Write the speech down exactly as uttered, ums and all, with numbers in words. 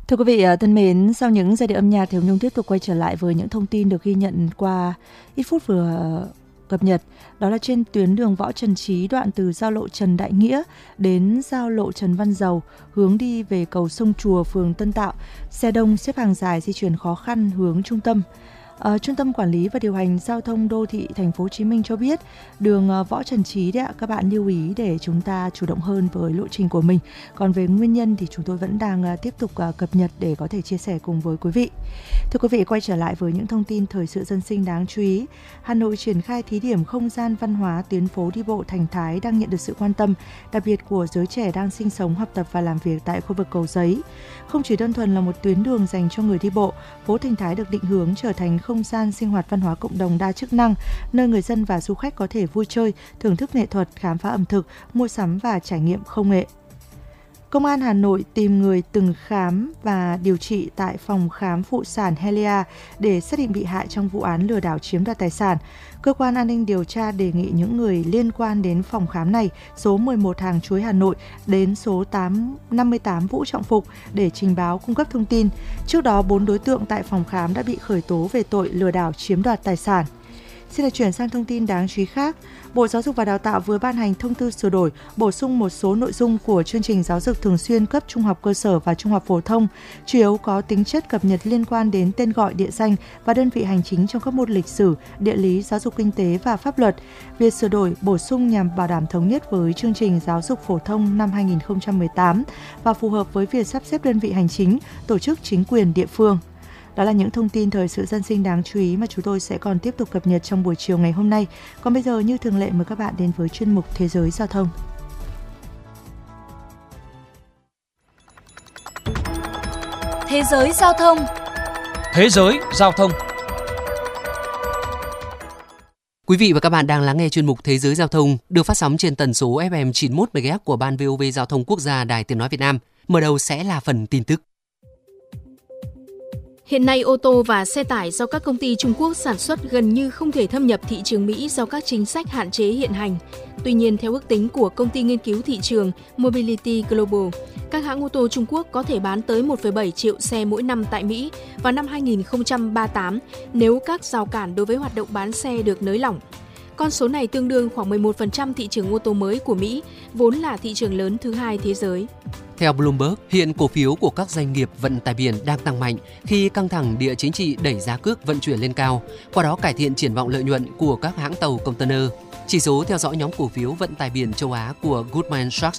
Thưa quý vị thân mến, sau những giai điệu âm nhạc thì Hồng Nhung tiếp tục quay trở lại với những thông tin được ghi nhận qua ít phút vừa cập nhật. Đó là trên tuyến đường Võ Trần Trí, đoạn từ giao lộ Trần Đại Nghĩa đến giao lộ Trần Văn Dầu, hướng đi về cầu Sông Chùa, phường Tân Tạo, xe đông xếp hàng dài di chuyển khó khăn hướng trung tâm. Uh, Trung tâm Quản lý và Điều hành Giao thông Đô thị Thành phố Hồ Chí Minh cho biết đường uh, Võ Trần Trí đấy ạ, các bạn lưu ý để chúng ta chủ động hơn với lộ trình của mình. Còn về nguyên nhân thì chúng tôi vẫn đang uh, tiếp tục uh, cập nhật để có thể chia sẻ cùng với quý vị. Thưa quý vị, quay trở lại với những thông tin thời sự dân sinh đáng chú ý. Hà Nội triển khai thí điểm không gian văn hóa tuyến phố đi bộ Thành Thái đang nhận được sự quan tâm, đặc biệt của giới trẻ đang sinh sống, học tập và làm việc tại khu vực Cầu Giấy. Không chỉ đơn thuần là một tuyến đường dành cho người đi bộ, phố Thành Thái được định hướng trở thành không gian sinh hoạt văn hóa cộng đồng đa chức năng, nơi người dân và du khách có thể vui chơi, thưởng thức nghệ thuật, khám phá ẩm thực, mua sắm và trải nghiệm công nghệ. Công an Hà Nội tìm người từng khám và điều trị tại phòng khám phụ sản Helia để xác định bị hại trong vụ án lừa đảo chiếm đoạt tài sản. Cơ quan an ninh điều tra đề nghị những người liên quan đến phòng khám này, số mười một Hàng Chuối Hà Nội đến số năm mươi tám Vũ Trọng Phục để trình báo cung cấp thông tin. Trước đó, bốn đối tượng tại phòng khám đã bị khởi tố về tội lừa đảo chiếm đoạt tài sản. Xin được chuyển sang thông tin đáng chú ý khác. Bộ Giáo dục và Đào tạo vừa ban hành thông tư sửa đổi, bổ sung một số nội dung của chương trình giáo dục thường xuyên cấp trung học cơ sở và trung học phổ thông, chủ yếu có tính chất cập nhật liên quan đến tên gọi, địa danh và đơn vị hành chính trong các môn lịch sử, địa lý, giáo dục kinh tế và pháp luật. Việc sửa đổi, bổ sung nhằm bảo đảm thống nhất với chương trình giáo dục phổ thông năm hai nghìn không trăm mười tám và phù hợp với việc sắp xếp đơn vị hành chính, tổ chức chính quyền địa phương. Đó là những thông tin thời sự dân sinh đáng chú ý mà chúng tôi sẽ còn tiếp tục cập nhật trong buổi chiều ngày hôm nay. Còn bây giờ như thường lệ, mời các bạn đến với chuyên mục Thế giới Giao thông. Thế giới Giao thông. Thế giới Giao thông. Quý vị và các bạn đang lắng nghe chuyên mục Thế giới Giao thông được phát sóng trên tần số ép em chín mươi mốt mê ga héc của Ban vê o vê Giao thông Quốc gia Đài Tiếng nói Việt Nam. Mở đầu sẽ là phần tin tức. Hiện nay, ô tô và xe tải do các công ty Trung Quốc sản xuất gần như không thể thâm nhập thị trường Mỹ do các chính sách hạn chế hiện hành. Tuy nhiên, theo ước tính của công ty nghiên cứu thị trường Mobility Global, các hãng ô tô Trung Quốc có thể bán tới một phẩy bảy triệu xe mỗi năm tại Mỹ vào năm hai nghìn không trăm ba mươi tám nếu các rào cản đối với hoạt động bán xe được nới lỏng. Con số này tương đương khoảng mười một phần trăm thị trường ô tô mới của Mỹ, vốn là thị trường lớn thứ hai thế giới. Theo Bloomberg, hiện cổ phiếu của các doanh nghiệp vận tải biển đang tăng mạnh khi căng thẳng địa chính trị đẩy giá cước vận chuyển lên cao, qua đó cải thiện triển vọng lợi nhuận của các hãng tàu container. Chỉ số theo dõi nhóm cổ phiếu vận tải biển châu Á của Goldman Sachs